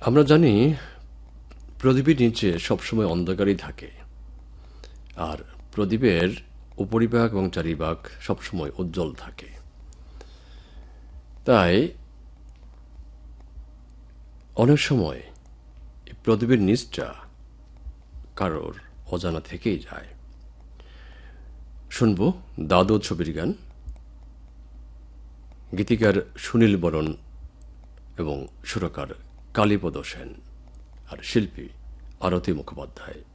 আমরা জানি প্রদীপের নিচে সবসময় অন্ধকারই থাকে, আর প্রদীপের উপরিভাগ এবং চারিভাগ সবসময় উজ্জ্বল থাকে। তাই অনেক সময় এই প্রদীপের নিচটা কারোর অজানা থেকেই যায়। শুনব দাদু ছবির গান, গীতিকার সুনীল বরণ এবং সুরকার কালীপদ সেন, আর শিল্পী আরতি মুখোপাধ্যায়।